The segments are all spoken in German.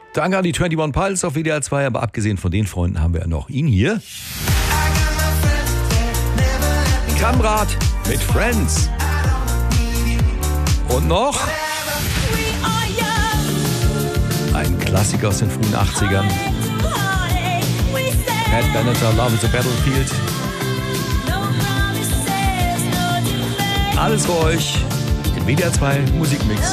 Danke an die 21 Pilots auf WDR 2, aber abgesehen von den Freunden haben wir ja noch ihn hier. Kamrat mit Friends. Und noch ein Klassiker aus den frühen 80ern. Pat Benatar, Love is a Battlefield. Alles für euch im WDR 2 Musikmix.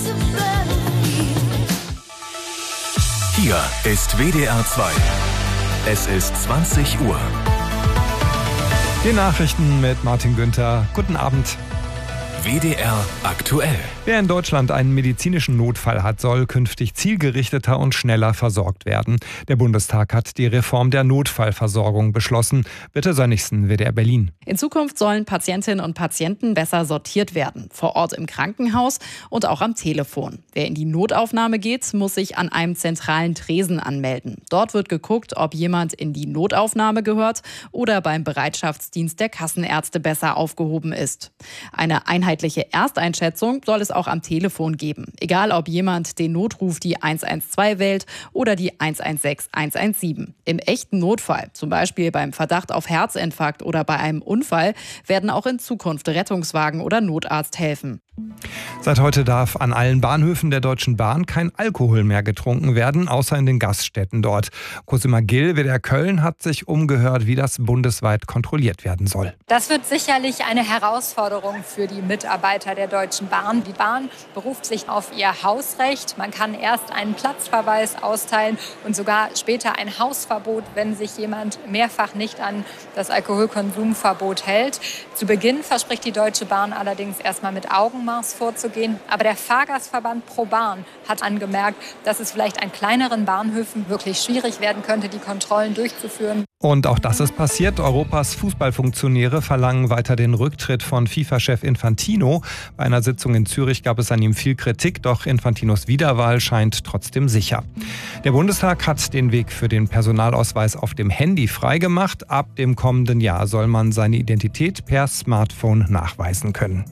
Hier ist WDR 2. Es ist 20 Uhr. Die Nachrichten mit Martin Günther. Guten Abend. WDR aktuell. Wer in Deutschland einen medizinischen Notfall hat, soll künftig zielgerichteter und schneller versorgt werden. Der Bundestag hat die Reform der Notfallversorgung beschlossen. Bitte Sönnigsen, WDR Berlin. In Zukunft sollen Patientinnen und Patienten besser sortiert werden. Vor Ort im Krankenhaus und auch am Telefon. Wer in die Notaufnahme geht, muss sich an einem zentralen Tresen anmelden. Dort wird geguckt, ob jemand in die Notaufnahme gehört oder beim Bereitschaftsdienst der Kassenärzte besser aufgehoben ist. Eine einheitliche Ersteinschätzung soll es auch am Telefon geben. Egal, ob jemand den Notruf die 112 wählt oder die 116 117. Im echten Notfall, zum Beispiel beim Verdacht auf Herzinfarkt oder bei einem Unfall, werden auch in Zukunft Rettungswagen oder Notarzt helfen. Seit heute darf an allen Bahnhöfen der Deutschen Bahn kein Alkohol mehr getrunken werden, außer in den Gaststätten dort. Cosima Gill, WDR Köln, hat sich umgehört, wie das bundesweit kontrolliert werden soll. Das wird sicherlich eine Herausforderung für die Mitarbeiter der Deutschen Bahn. Die Bahn beruft sich auf ihr Hausrecht. Man kann erst einen Platzverweis austeilen und sogar später ein Hausverbot, wenn sich jemand mehrfach nicht an das Alkoholkonsumverbot hält. Zu Beginn verspricht die Deutsche Bahn allerdings erstmal mit Augenmaß vorzugehen. Aber der Fahrgastverband ProBahn hat angemerkt, dass es vielleicht an kleineren Bahnhöfen wirklich schwierig werden könnte, die Kontrollen durchzuführen. Und auch das ist passiert. Europas Fußballfunktionäre verlangen weiter den Rücktritt von FIFA-Chef Infantino. Bei einer Sitzung in Zürich gab es an ihm viel Kritik, doch Infantinos Wiederwahl scheint trotzdem sicher. Der Bundestag hat den Weg für den Personalausweis auf dem Handy freigemacht. Ab dem kommenden Jahr soll man seine Identität per Smartphone nachweisen können.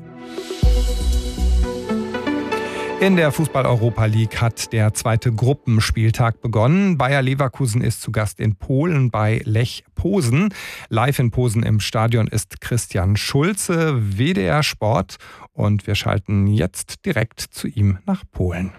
In der Fußball-Europa League hat der zweite Gruppenspieltag begonnen. Bayer Leverkusen ist zu Gast in Polen bei Lech Posen. Live in Posen im Stadion ist Christian Schulze, WDR Sport. Und wir schalten jetzt direkt zu ihm nach Polen.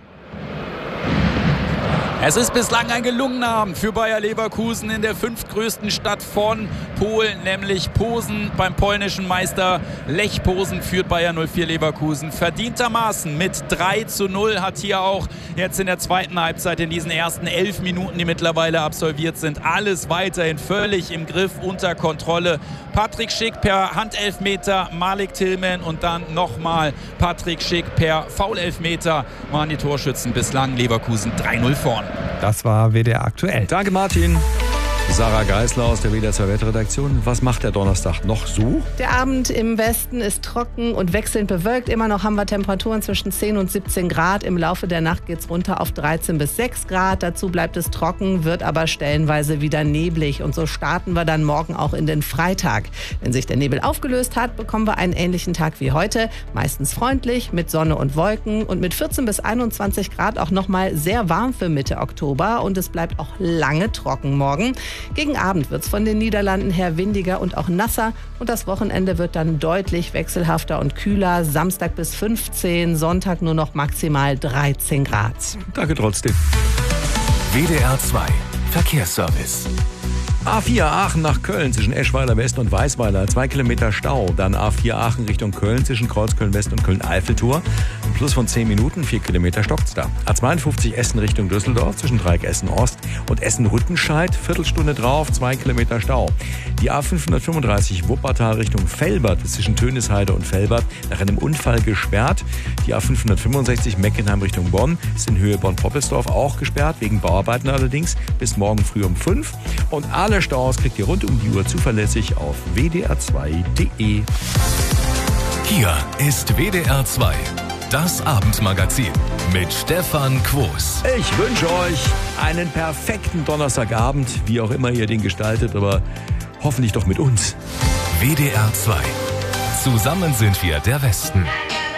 Es ist bislang ein gelungener Abend für Bayer Leverkusen in der fünftgrößten Stadt von Polen, nämlich Posen. Beim polnischen Meister Lech Posen führt Bayer 04 Leverkusen verdientermaßen mit 3:0. Hat hier auch jetzt in der zweiten Halbzeit, in diesen ersten 11 Minuten, die mittlerweile absolviert sind, alles weiterhin völlig im Griff, unter Kontrolle. Patrick Schick per Handelfmeter, Malik Tillman und dann nochmal Patrick Schick per Foulelfmeter waren die Torschützen bislang. Leverkusen 3:0 vorn. Das war WDR aktuell. Danke, Martin. Sarah Geisler aus der WDR 2 Wetterredaktion. Was macht der Donnerstag noch so? Der Abend im Westen ist trocken und wechselnd bewölkt. Immer noch haben wir Temperaturen zwischen 10 und 17 Grad. Im Laufe der Nacht geht es runter auf 13 bis 6 Grad. Dazu bleibt es trocken, wird aber stellenweise wieder neblig. Und so starten wir dann morgen auch in den Freitag. Wenn sich der Nebel aufgelöst hat, bekommen wir einen ähnlichen Tag wie heute. Meistens freundlich, mit Sonne und Wolken und mit 14 bis 21 Grad auch nochmal sehr warm für Mitte Oktober. Und es bleibt auch lange trocken morgen. Gegen Abend wird es von den Niederlanden her windiger und auch nasser. Und das Wochenende wird dann deutlich wechselhafter und kühler. Samstag bis 15, Sonntag nur noch maximal 13 Grad. Danke trotzdem. WDR 2 Verkehrsservice. A4 Aachen nach Köln zwischen Eschweiler West und Weißweiler, 2 Kilometer Stau. Dann A4 Aachen Richtung Köln zwischen Kreuzköln West und Köln-Eiffeltor. Ein Plus von 10 Minuten, 4 Kilometer stockt's da. A52 Essen Richtung Düsseldorf zwischen Dreieck Essen Ost und Essen Rüttenscheid. Viertelstunde drauf, 2 Kilometer Stau. Die A535 Wuppertal Richtung Velbert ist zwischen Tönisheide und Velbert nach einem Unfall gesperrt. Die A565 Meckenheim Richtung Bonn ist in Höhe Bonn-Poppelsdorf auch gesperrt, wegen Bauarbeiten allerdings, bis morgen früh um 5. Und alle Staus kriegt ihr rund um die Uhr zuverlässig auf wdr2.de. Hier ist WDR 2, das Abendmagazin mit Stefan Quos. Ich wünsche euch einen perfekten Donnerstagabend, wie auch immer ihr den gestaltet, aber hoffentlich doch mit uns. WDR 2. Zusammen sind wir der Westen.